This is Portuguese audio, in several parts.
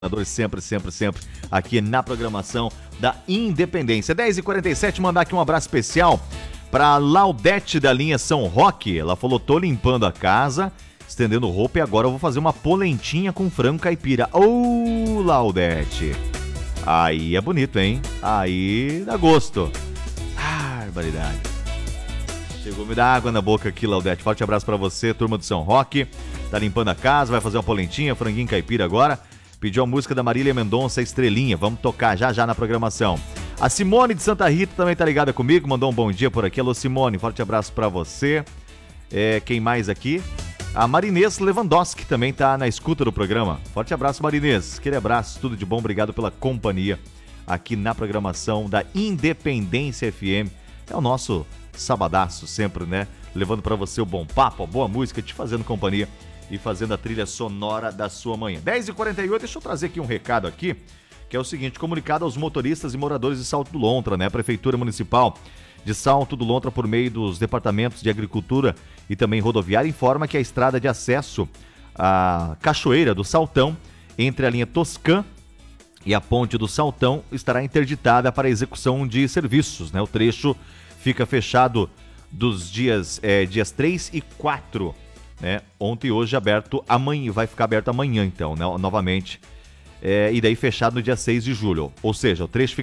Sempre aqui na programação da Independência. 10h47, mandar aqui um abraço especial para Laudete da linha São Roque. Ela falou, tô limpando a casa, estendendo roupa e agora eu vou fazer uma polentinha com frango caipira. Ô, Laudete, aí é bonito, hein? Aí dá gosto. Barbaridade. Chegou a me dar água na boca aqui, Laudete. Forte abraço para você, turma do São Roque. Tá limpando a casa, vai fazer uma polentinha, franguinho caipira agora. Pediu a música da Marília Mendonça, Estrelinha. Vamos tocar já na programação. A Simone de Santa Rita também tá ligada comigo, mandou um bom dia por aqui. Alô, Simone, forte abraço pra você. Quem mais aqui? A Marinês Lewandowski também tá na escuta do programa. Forte abraço, Marinês. Aquele abraço, tudo de bom. Obrigado pela companhia aqui na programação da Independência FM. É o nosso sabadaço sempre, né? Levando pra você o bom papo, a boa música, te fazendo companhia e fazendo a trilha sonora da sua manhã. 10h48, deixa eu trazer aqui um recado aqui, que é o seguinte, comunicado aos motoristas e moradores de Salto do Lontra, né? A Prefeitura Municipal de Salto do Lontra, por meio dos departamentos de Agricultura e também Rodoviária, informa que a estrada de acesso à Cachoeira do Saltão, entre a linha Toscã e a Ponte do Saltão, estará interditada para execução de serviços, né? O trecho fica fechado dos dias 3 e 4, né? Ontem e hoje aberto amanhã, vai ficar aberto amanhã então, né? Novamente, e daí fechado no dia 6 de julho, ou seja, o trecho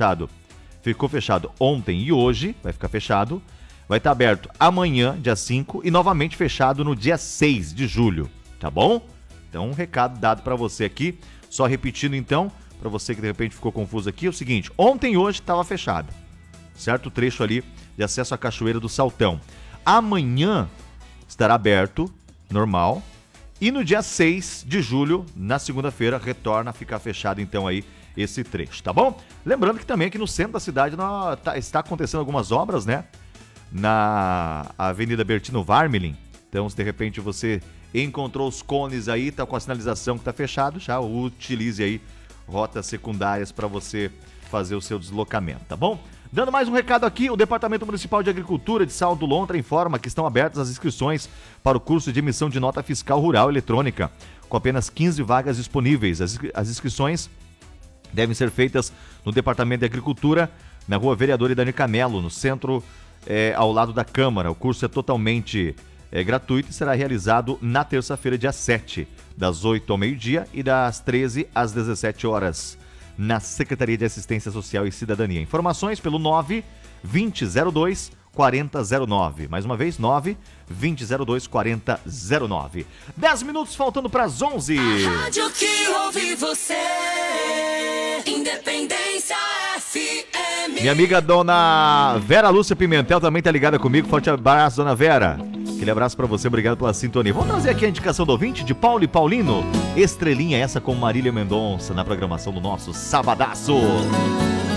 ficou fechado ontem e hoje, vai ficar fechado, vai estar aberto amanhã, dia 5, e novamente fechado no dia 6 de julho, tá bom? Então, um recado dado para você aqui, só repetindo então, para você que de repente ficou confuso aqui, é o seguinte, ontem e hoje estava fechado, certo? O trecho ali de acesso à Cachoeira do Saltão. Amanhã estará aberto, normal, e no dia 6 de julho, na segunda-feira, retorna a ficar fechado então aí esse trecho, tá bom? Lembrando que também aqui no centro da cidade está acontecendo algumas obras, né? Na Avenida Bertino Varmelin. Então, se de repente você encontrou os cones aí, tá com a sinalização que tá fechado, já utilize aí rotas secundárias para você fazer o seu deslocamento, tá bom? Dando mais um recado aqui, o Departamento Municipal de Agricultura de Salto do Lontra informa que estão abertas as inscrições para o curso de emissão de nota fiscal rural eletrônica, com apenas 15 vagas disponíveis. As inscrições devem ser feitas no Departamento de Agricultura, na Rua Vereador Idanir Camelo, no centro, ao lado da Câmara. O curso é totalmente gratuito e será realizado na terça-feira, dia 7, das 8 ao meio-dia e das 13 às 17 horas. Na Secretaria de Assistência Social e Cidadania. Informações pelo 9-2002-4009. Mais uma vez, 9-2002-4009. 10 minutos faltando para as 11. A rádio que ouve você, Independência FM. Minha amiga dona Vera Lúcia Pimentel também tá ligada comigo. Forte abraço, dona Vera. Aquele abraço pra você, obrigado pela sintonia. Vamos trazer aqui a indicação do ouvinte de Paulo e Paulino. Estrelinha essa com Marília Mendonça na programação do nosso Sabadaço.